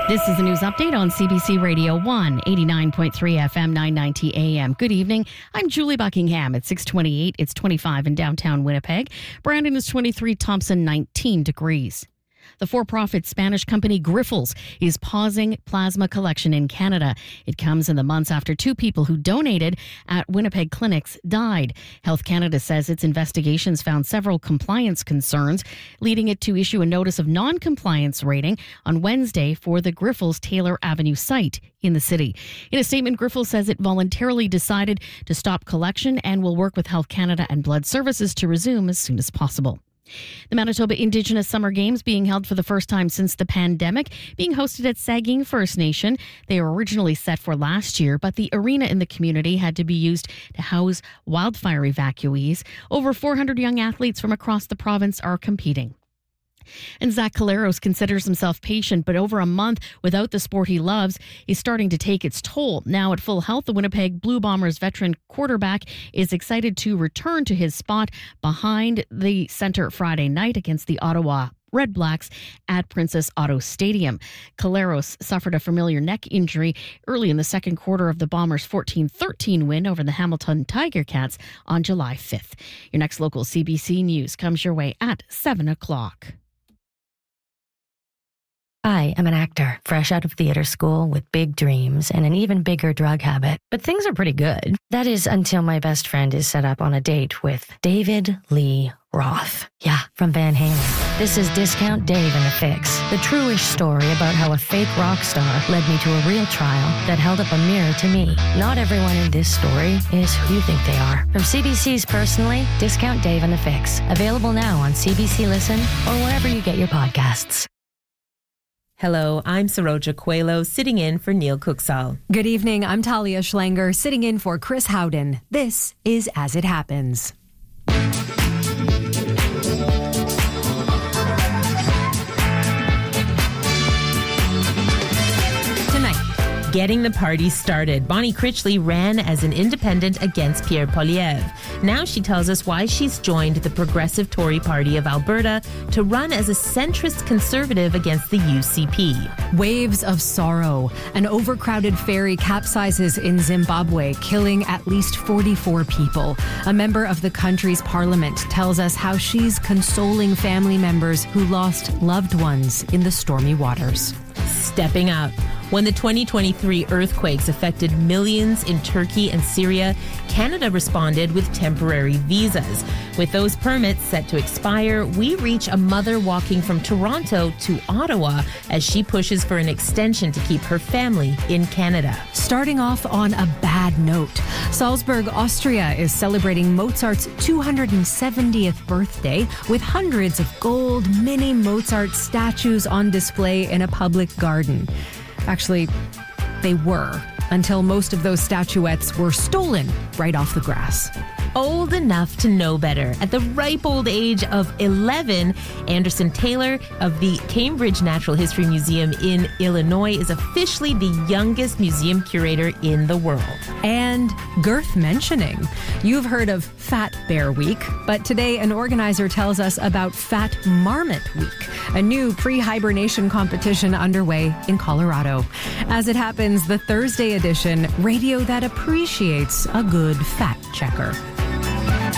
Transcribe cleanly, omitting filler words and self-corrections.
This is a news update on CBC Radio 1, 89.3 FM, 990 AM. Good evening. I'm Julie Buckingham. It's 6:28. It's 25 in downtown Winnipeg. Brandon is 23, Thompson 19 degrees. The for-profit Spanish company Grifols is pausing plasma collection in Canada. It comes in the months after two people who donated at Winnipeg clinics died. Health Canada says its investigations found several compliance concerns, leading it to issue a notice of non-compliance rating on Wednesday for the Grifols Taylor Avenue site in the city. In a statement, Grifols says it voluntarily decided to stop collection and will work with Health Canada and Blood Services to resume as soon as possible. The Manitoba Indigenous Summer Games being held for the first time since the pandemic, being hosted at Saugeen First Nation. They were originally set for last year, but the arena in the community had to be used to house wildfire evacuees. Over 400 young athletes from across the province are competing. And Zach Collaros considers himself patient, but over a month without the sport he loves is starting to take its toll. Now at full health, the Winnipeg Blue Bombers veteran quarterback is excited to return to his spot behind the center Friday night against the Ottawa Red Blacks at Princess Auto Stadium. Collaros suffered a familiar neck injury early in the second quarter of the Bombers' 14-13 win over the Hamilton Tiger Cats on July 5th. Your next local CBC News comes your way at 7 o'clock. I am an actor, fresh out of theater school with big dreams and an even bigger drug habit. But things are pretty good. That is until my best friend is set up on a date with David Lee Roth. Yeah, from Van Halen. This is Discount Dave and the Fix, the true-ish story about how a fake rock star led me to a real trial that held up a mirror to me. Not everyone in this story is who you think they are. From CBC's Personally, Discount Dave and the Fix. Available now on CBC Listen or wherever you get your podcasts. Hello, I'm Saroja Coelho, sitting in for Neil Cooksall. Good evening, I'm Talia Schlanger, sitting in for Chris Howden. This is As It Happens. Getting the party started. Bonnie Critchley ran as an independent against Pierre Poilievre. Now she tells us why she's joined the Progressive Tory Party of Alberta to run as a centrist conservative against the UCP. Waves of sorrow. An overcrowded ferry capsizes in Zimbabwe, killing at least 44 people. A member of the country's parliament tells us how she's consoling family members who lost loved ones in the stormy waters. Stepping up. When the 2023 earthquakes affected millions in Turkey and Syria, Canada responded with temporary visas. With those permits set to expire, we reach a mother walking from Toronto to Ottawa as she pushes for an extension to keep her family in Canada. Starting off on a bad note, Salzburg, Austria is celebrating Mozart's 270th birthday with hundreds of gold mini Mozart statues on display in a public garden. Actually, they were, until most of those statuettes were stolen right off the grass. Old enough to know better. At the ripe old age of 11, Anderson Taylor of the Cambridge Natural History Museum in Illinois is officially the youngest museum curator in the world. And girth mentioning. You've heard of Fat Bear Week, but today an organizer tells us about Fat Marmot Week, a new pre-hibernation competition underway in Colorado. As it happens, the Thursday edition, radio that appreciates a good fact checker.